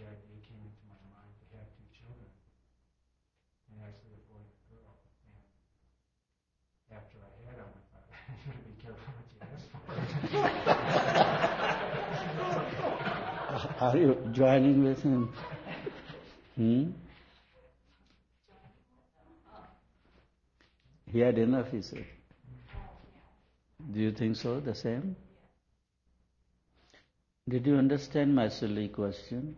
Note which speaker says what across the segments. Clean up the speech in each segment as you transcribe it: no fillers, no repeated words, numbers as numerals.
Speaker 1: the idea came into my mind to have two children, and actually a boy and a girl. And after I had them, I thought, you gotta be careful what you ask for.
Speaker 2: Are you joining with him? He had enough, he said. Do you think so, the same? Did you understand my silly question?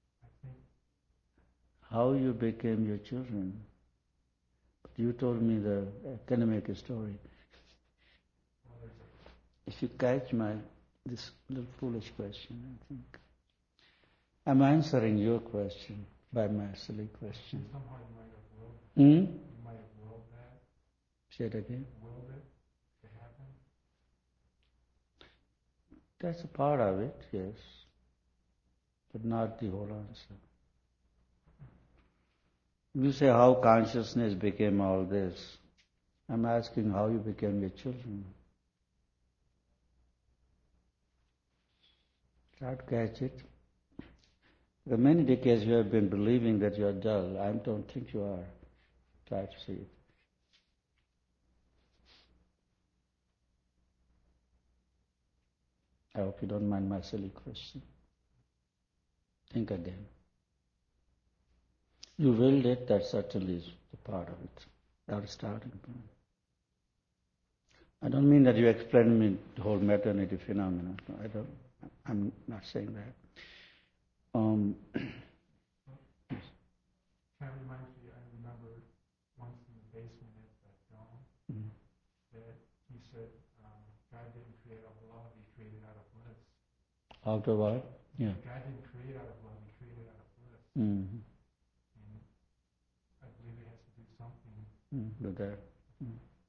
Speaker 2: How you became your children? You told me the academic story. If you catch this little foolish question, I think. I'm answering your question by my silly question.
Speaker 1: Somehow you might have willed it. You might have willed that.
Speaker 2: Say it again.
Speaker 1: Willed it to happen.
Speaker 2: That's a part of it, yes. But not the whole answer. You say how consciousness became all this. I'm asking how you became your children. Try to catch it. For many decades you have been believing that you are dull. I don't think you are. Try to see it. I hope you don't mind my silly question. Think again. You willed it, that certainly is the part of it. Our starting point. I don't mean that you explain me the whole maternity phenomenon. No, I'm not saying that.
Speaker 1: Kind of reminds me, I remember once in the basement at the dome that you said God didn't create out of love, He created out of bliss.
Speaker 2: Out of what? Yeah.
Speaker 1: God didn't create out of love, He created out of bliss. And I believe it has to do something
Speaker 2: with that.